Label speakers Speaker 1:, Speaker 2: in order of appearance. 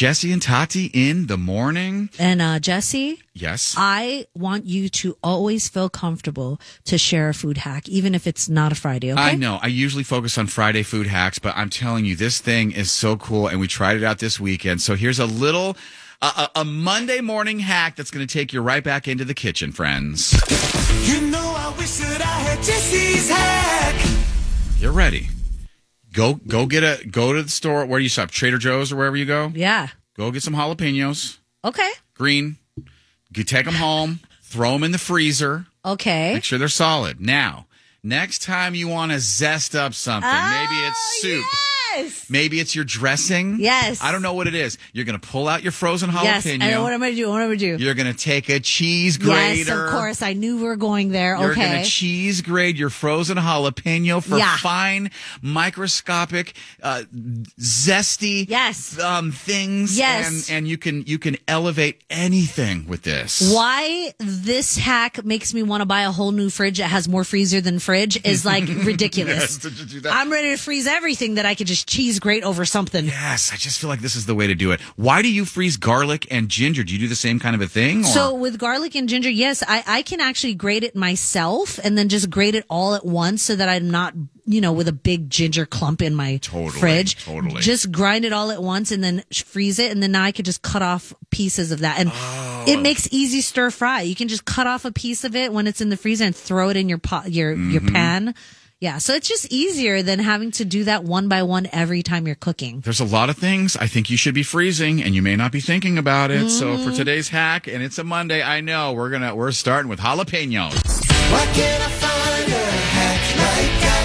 Speaker 1: Jesse and Tati in the morning.
Speaker 2: And Jesse,
Speaker 1: Yes.
Speaker 2: I want you to always feel comfortable to share a food hack, even if it's not a Friday, okay?
Speaker 1: I know. I usually focus on Friday food hacks, but I'm telling you, this thing is so cool, and we tried it out this weekend. So here's a little, a Monday morning hack that's going to take you right back into the kitchen, friends.
Speaker 3: You know, I wish that I had Jesse's hack.
Speaker 1: You're ready. Go to the store. Where do you shop? Trader Joe's or wherever you go?
Speaker 2: Yeah.
Speaker 1: Go get some jalapenos.
Speaker 2: Okay.
Speaker 1: Green. You take them home. Throw them in the freezer.
Speaker 2: Okay.
Speaker 1: Make sure they're solid. Now, next time you want to zest up something, maybe it's soup.
Speaker 2: Yes.
Speaker 1: Maybe it's your dressing.
Speaker 2: Yes.
Speaker 1: I don't know what it is. You're going to pull out your frozen jalapeno.
Speaker 2: Yes. And what am I going to do?
Speaker 1: You're going to take a cheese grater.
Speaker 2: Yes, of course. I knew we were going there.
Speaker 1: You're
Speaker 2: Okay.
Speaker 1: going to cheese grate your frozen jalapeno for
Speaker 2: Yeah.
Speaker 1: fine, microscopic, zesty things.
Speaker 2: Yes.
Speaker 1: And you can elevate anything with this.
Speaker 2: Why this hack makes me want to buy a whole new fridge that has more freezer than fridge is like ridiculous.
Speaker 1: Yes, to do that.
Speaker 2: I'm ready to freeze everything that I could just cheese grate over something.
Speaker 1: Yes, I just feel like this is the way to do it. Why do you freeze garlic and ginger? Do you do the same kind of a thing? Or?
Speaker 2: So with garlic and ginger, yes, I can actually grate it myself and then just grate it all at once so that I'm not, with a big ginger clump in my fridge.
Speaker 1: Totally.
Speaker 2: Just grind it all at once and then freeze it. And then now I could just cut off pieces of that. And it makes easy stir fry. You can just cut off a piece of it when it's in the freezer and throw it in your pot, your pan. Yeah, so it's just easier than having to do that one by one every time you're cooking.
Speaker 1: There's a lot of things I think you should be freezing, and you may not be thinking about it. So for today's hack, and it's a Monday, I know we're starting with jalapenos.
Speaker 3: Why can't I find a hack like that?